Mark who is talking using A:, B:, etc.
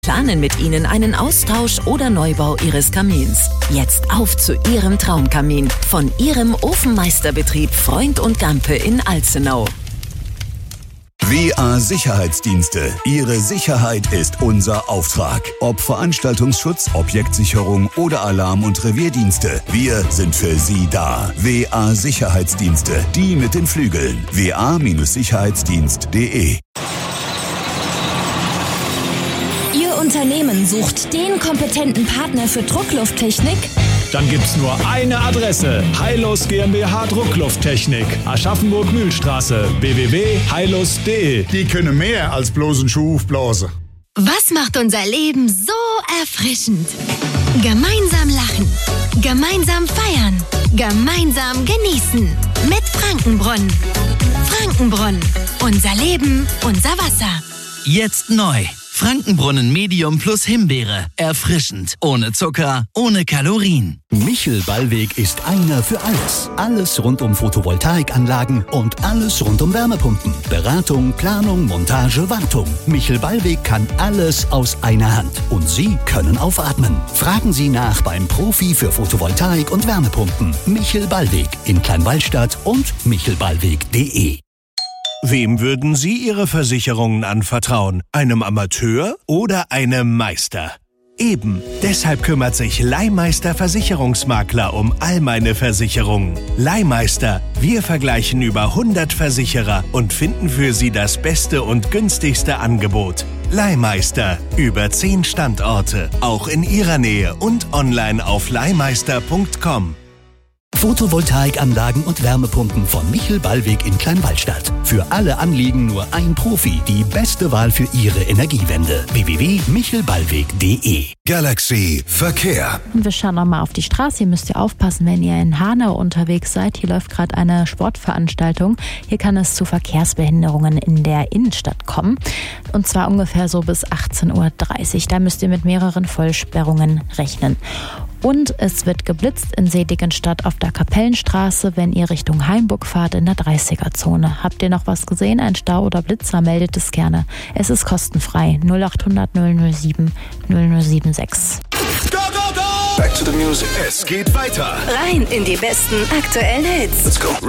A: Planen mit Ihnen einen Austausch oder Neubau Ihres Kamins. Jetzt auf zu Ihrem Traumkamin von Ihrem Ofenmeisterbetrieb Freund und Gampe in Alzenau.
B: WA Sicherheitsdienste. Ihre Sicherheit ist unser Auftrag. Ob Veranstaltungsschutz, Objektsicherung oder Alarm- und Revierdienste. Wir sind für Sie da. WA Sicherheitsdienste. Die mit den Flügeln. wa-sicherheitsdienst.de.
C: Ihr Unternehmen sucht den kompetenten Partner für Drucklufttechnik?
D: Dann gibt's nur eine Adresse. Heilus GmbH Drucklufttechnik. Aschaffenburg-Mühlstraße. www.heilus.de.
E: Die können mehr als bloß einen Schuh aufblasen.
C: Was macht unser Leben so erfrischend? Gemeinsam lachen, gemeinsam feiern, gemeinsam genießen. Mit Frankenbrunnen. Frankenbrunnen. Unser Leben, unser Wasser.
F: Jetzt neu. Frankenbrunnen Medium plus Himbeere. Erfrischend. Ohne Zucker, ohne Kalorien.
G: Michel Ballweg ist einer für alles. Alles rund um Photovoltaikanlagen und alles rund um Wärmepumpen. Beratung, Planung, Montage, Wartung. Michel Ballweg kann alles aus einer Hand. Und Sie können aufatmen. Fragen Sie nach beim Profi für Photovoltaik und Wärmepumpen. Michel Ballweg in Kleinwallstadt und michelballweg.de.
H: Wem würden Sie Ihre Versicherungen anvertrauen? Einem Amateur oder einem Meister? Eben, deshalb kümmert sich Leihmeister Versicherungsmakler um all meine Versicherungen. Leihmeister, wir vergleichen über 100 Versicherer und finden für Sie das beste und günstigste Angebot. Leihmeister, über 10 Standorte, auch in Ihrer Nähe und online auf leihmeister.com.
G: Photovoltaikanlagen und Wärmepumpen von Michel Ballweg in Kleinwallstadt. Für alle Anliegen nur ein Profi. Die beste Wahl für Ihre Energiewende. www.michelballweg.de.
B: Galaxy Verkehr.
I: Und wir schauen nochmal auf die Straße. Hier müsst ihr aufpassen, wenn ihr in Hanau unterwegs seid. Hier läuft gerade eine Sportveranstaltung. Hier kann es zu Verkehrsbehinderungen in der Innenstadt kommen. Und zwar ungefähr so bis 18:30 Uhr. Da müsst ihr mit mehreren Vollsperrungen rechnen. Und es wird geblitzt in Seligenstadt auf der Kapellenstraße, wenn ihr Richtung Hainburg fahrt in der 30er-Zone. Habt ihr noch was gesehen? Ein Stau oder Blitzer? Meldet es gerne. Es ist kostenfrei. 0800 007 0076.
B: Go, go, go! Back to the music. Es geht weiter.
A: Rein in die besten aktuellen Hits.
B: Let's go.